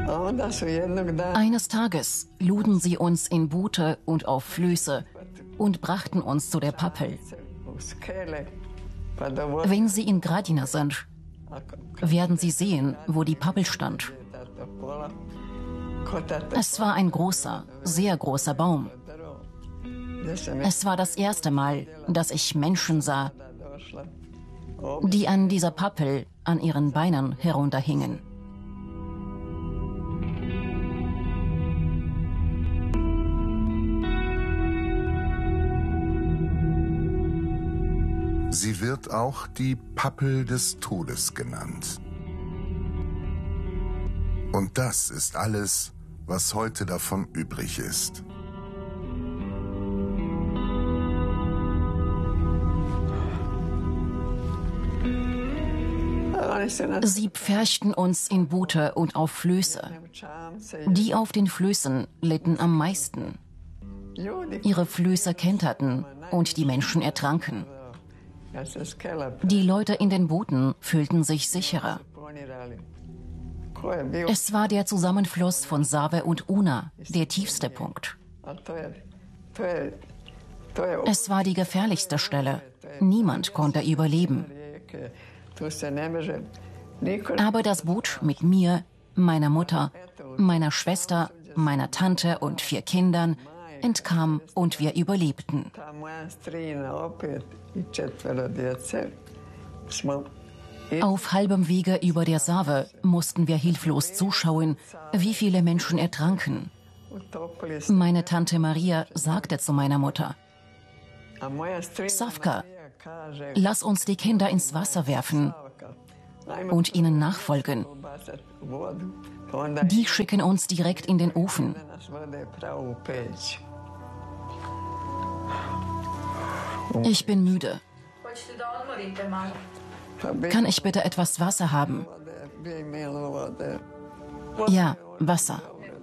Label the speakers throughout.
Speaker 1: Eines Tages luden sie uns in Boote und auf Flöße und brachten uns zu der Pappel. Wenn Sie in Gradina sind, werden Sie sehen, wo die Pappel stand. Es war ein großer, sehr großer Baum. Es war das erste Mal, dass ich Menschen sah, die an dieser Pappel an ihren Beinen herunterhingen.
Speaker 2: Sie wird auch die Pappel des Todes genannt. Und das ist alles, was heute davon übrig ist.
Speaker 1: Sie pferchten uns in Boote und auf Flöße. Die auf den Flößen litten am meisten. Ihre Flöße kenterten und die Menschen ertranken. Die Leute in den Booten fühlten sich sicherer. Es war der Zusammenfluss von Save und Una, der tiefste Punkt. Es war die gefährlichste Stelle. Niemand konnte überleben. Aber das Boot mit mir, meiner Mutter, meiner Schwester, meiner Tante und 4 Kindern entkam und wir überlebten. Auf halbem Wege über der Save mussten wir hilflos zuschauen, wie viele Menschen ertranken. Meine Tante Maria sagte zu meiner Mutter: Savka, lass uns die Kinder ins Wasser werfen und ihnen nachfolgen. Die schicken uns direkt in den Ofen. Ich bin müde. Kann ich bitte etwas Wasser haben? Ja, Wasser.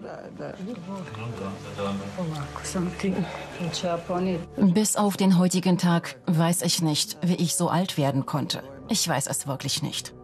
Speaker 1: Bis auf den heutigen Tag weiß ich nicht, wie ich so alt werden konnte. Ich weiß es wirklich nicht.